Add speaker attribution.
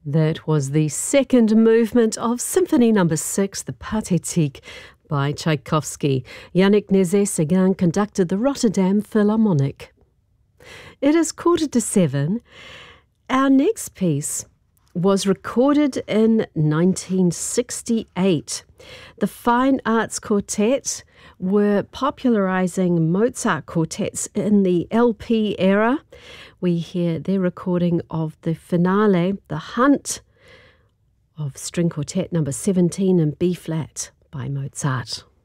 Speaker 1: That was the second movement of Symphony No. 6, the Pathétique, by Tchaikovsky. Yannick Nézet-Séguin conducted the Rotterdam Philharmonic. It is 7:15. Our next piece was recorded in 1968. The Fine Arts Quartet were popularising Mozart quartets in the LP era. We hear their recording of the finale, The Hunt, of String Quartet No. 17 in B-flat by Mozart.